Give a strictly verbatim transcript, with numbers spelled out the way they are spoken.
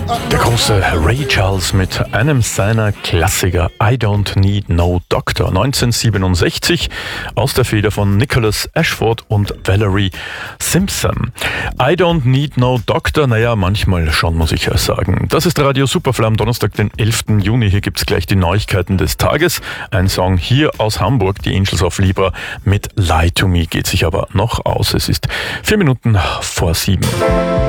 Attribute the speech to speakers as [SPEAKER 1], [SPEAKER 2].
[SPEAKER 1] Der große Ray Charles mit einem seiner Klassiker I Don't Need No Doctor neunzehnhundertsiebenundsechzig aus der Feder von Nicholas Ashford und Valerie Simpson. I Don't Need No Doctor, naja, manchmal schon, muss ich ja sagen. Das ist Radio Superfly am Donnerstag, den elften Juni. Hier gibt's gleich die Neuigkeiten des Tages. Ein Song hier aus Hamburg, die Angels of Libra mit Lie to Me, geht sich aber noch aus. Es ist vier Minuten vor sieben.